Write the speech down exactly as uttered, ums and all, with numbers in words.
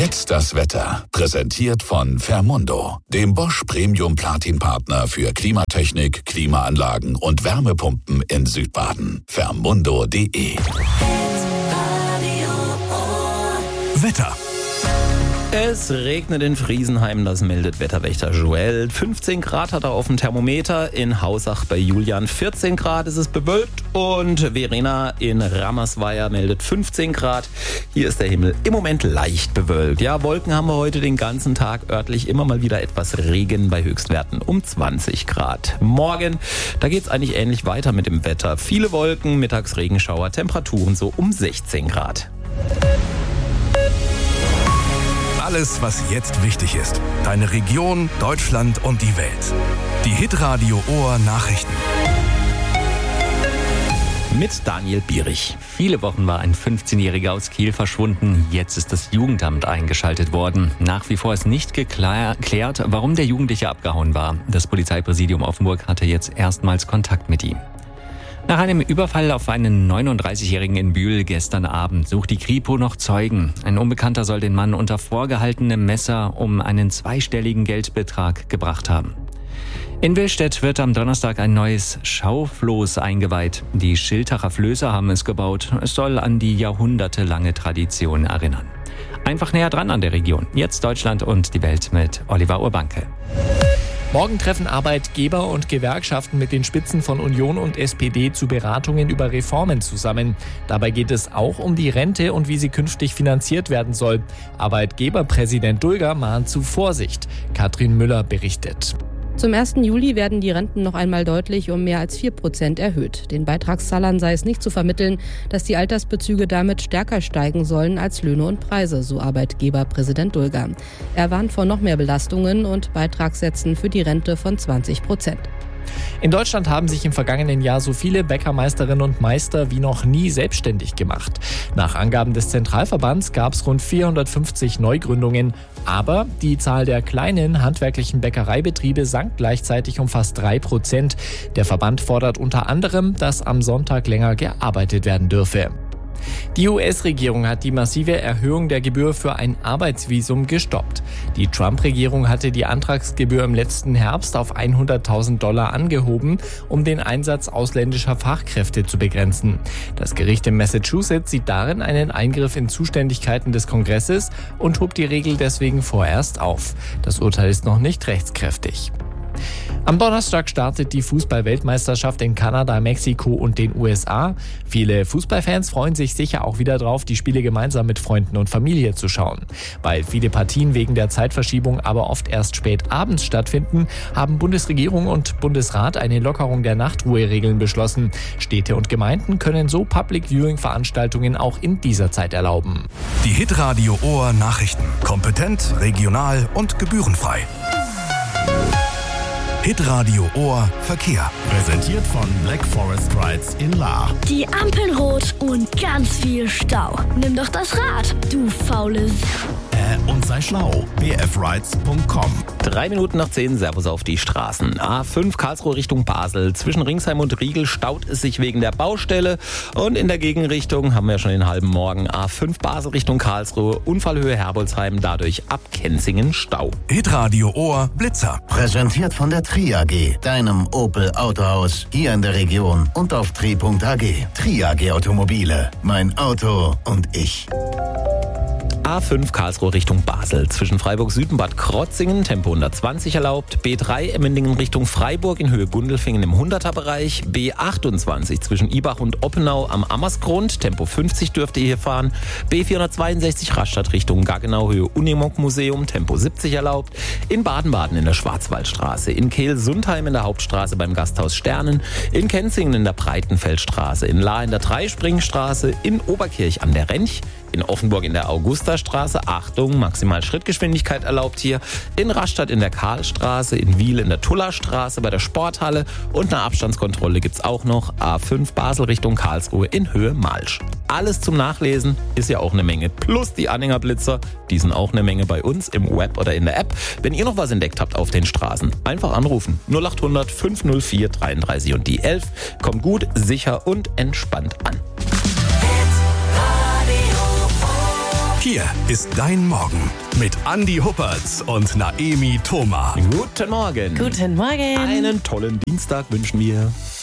Jetzt das Wetter. Präsentiert von Fermundo, dem Bosch Premium Platin Partner für Klimatechnik, Klimaanlagen und Wärmepumpen in Südbaden. Fermundo punkt de. Wetter. Es regnet in Friesenheim, das meldet Wetterwächter Joel. fünfzehn Grad hat er auf dem Thermometer. In Hausach bei Julian vierzehn Grad ist es bewölkt. Und Verena in Rammersweier meldet fünfzehn Grad. Hier ist der Himmel im Moment leicht bewölkt. Ja, Wolken haben wir heute den ganzen Tag. Örtlich immer mal wieder etwas Regen bei Höchstwerten um zwanzig Grad. Morgen, da geht es eigentlich ähnlich weiter mit dem Wetter. Viele Wolken, mittags Regenschauer, Temperaturen so um sechzehn Grad. Alles, was jetzt wichtig ist. Deine Region, Deutschland und die Welt. Die Hitradio Ohr Nachrichten. Mit Daniel Bierich. Viele Wochen war ein fünfzehnjähriger aus Kiel verschwunden. Jetzt ist das Jugendamt eingeschaltet worden. Nach wie vor ist nicht geklärt, warum der Jugendliche abgehauen war. Das Polizeipräsidium Offenburg hatte jetzt erstmals Kontakt mit ihm. Nach einem Überfall auf einen neununddreißigjährigen in Bühl gestern Abend sucht die Kripo noch Zeugen. Ein Unbekannter soll den Mann unter vorgehaltenem Messer um einen zweistelligen Geldbetrag gebracht haben. In Willstedt wird am Donnerstag ein neues Schaufloß eingeweiht. Die Schiltacher Flößer haben es gebaut. Es soll an die jahrhundertelange Tradition erinnern. Einfach näher dran an der Region. Jetzt Deutschland und die Welt mit Oliver Urbanke. Morgen treffen Arbeitgeber und Gewerkschaften mit den Spitzen von Union und S P D zu Beratungen über Reformen zusammen. Dabei geht es auch um die Rente und wie sie künftig finanziert werden soll. Arbeitgeberpräsident Dulger mahnt zu Vorsicht. Katrin Müller berichtet. Zum ersten Juli werden die Renten noch einmal deutlich um mehr als vier Prozent erhöht. Den Beitragszahlern sei es nicht zu vermitteln, dass die Altersbezüge damit stärker steigen sollen als Löhne und Preise, so Arbeitgeberpräsident Dulger. Er warnt vor noch mehr Belastungen und Beitragssätzen für die Rente von zwanzig Prozent. In Deutschland haben sich im vergangenen Jahr so viele Bäckermeisterinnen und Meister wie noch nie selbstständig gemacht. Nach Angaben des Zentralverbands gab es rund vierhundertfünfzig Neugründungen. Aber die Zahl der kleinen handwerklichen Bäckereibetriebe sank gleichzeitig um fast drei Prozent. Der Verband fordert unter anderem, dass am Sonntag länger gearbeitet werden dürfe. Die U S-Regierung hat die massive Erhöhung der Gebühr für ein Arbeitsvisum gestoppt. Die Trump-Regierung hatte die Antragsgebühr im letzten Herbst auf hunderttausend Dollar angehoben, um den Einsatz ausländischer Fachkräfte zu begrenzen. Das Gericht in Massachusetts sieht darin einen Eingriff in Zuständigkeiten des Kongresses und hob die Regel deswegen vorerst auf. Das Urteil ist noch nicht rechtskräftig. Am Donnerstag startet die Fußball-Weltmeisterschaft in Kanada, Mexiko und den U S A. Viele Fußballfans freuen sich sicher auch wieder drauf, die Spiele gemeinsam mit Freunden und Familie zu schauen. Weil viele Partien wegen der Zeitverschiebung aber oft erst spät abends stattfinden, haben Bundesregierung und Bundesrat eine Lockerung der Nachtruheregeln beschlossen. Städte und Gemeinden können so Public-Viewing-Veranstaltungen auch in dieser Zeit erlauben. Die Hitradio Ohr Nachrichten. Kompetent, regional und gebührenfrei. Hitradio Ohr Verkehr. Präsentiert von Black Forest Rides in Lahr. Die Ampeln rot und ganz viel Stau. Nimm doch das Rad, du faules. Äh, und sei schlau. b f rides punkt com. Drei Minuten nach zehn, Servus auf die Straßen. A fünf Karlsruhe Richtung Basel. Zwischen Ringsheim und Riegel staut es sich wegen der Baustelle. Und in der Gegenrichtung haben wir schon den halben Morgen. A fünf Basel Richtung Karlsruhe. Unfallhöhe Herbolzheim, dadurch ab Kenzingen Stau. Hitradio Ohr Blitzer. Präsentiert von der Tri A G, deinem Opel Autohaus hier in der Region und auf tri punkt a g. Tri A G Automobile. Mein Auto und ich. A fünf Karlsruhe Richtung Basel. Zwischen Freiburg Süd und Bad Krotzingen Tempo hundertzwanzig erlaubt. B drei Emmendingen Richtung Freiburg in Höhe Gundelfingen im hunderter-Bereich. B achtundzwanzig zwischen Ibach und Oppenau am Ammersgrund. Tempo fünfzig dürft ihr hier fahren. B vierhundertzweiundsechzig Rastatt Richtung Gaggenau Höhe Unimog Museum. Tempo siebzig erlaubt. In Baden-Baden in der Schwarzwaldstraße. In Kehl-Sundheim in der Hauptstraße beim Gasthaus Sternen. In Kenzingen in der Breitenfeldstraße. In Lahr in der Dreispringstraße. In Oberkirch an der Rench. In Offenburg in der Augustastraße, Achtung, maximal Schrittgeschwindigkeit erlaubt hier. In Rastatt in der Karlstraße, in Wiel in der Tullerstraße bei der Sporthalle und eine Abstandskontrolle gibt's auch noch. A fünf Basel Richtung Karlsruhe in Höhe Malsch. Alles zum Nachlesen ist ja auch eine Menge. Plus die Anhängerblitzer, die sind auch eine Menge bei uns im Web oder in der App. Wenn ihr noch was entdeckt habt auf den Straßen, einfach anrufen. null acht hundert fünf null vier dreiunddreißig und die elf. Kommt gut, sicher und entspannt an. Hier ist dein Morgen mit Andi Huppertz und Naemi Thoma. Guten Morgen. Guten Morgen. Einen tollen Dienstag wünschen wir.